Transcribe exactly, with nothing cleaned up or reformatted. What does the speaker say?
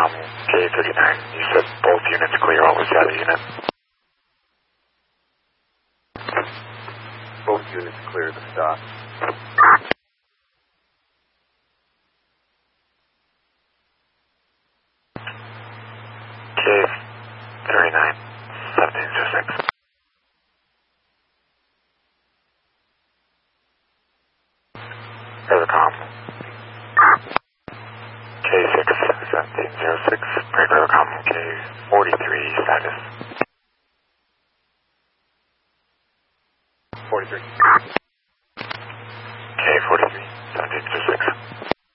Evercom K thirty-nine. You said both units clear. What was the other unit? Both units clear the stop. K thirty-nine, seventeen zero six. Evercom K six, seventeen zero six. Break Evercom K forty-three status. forty-three. K forty-three, seventeen zero six.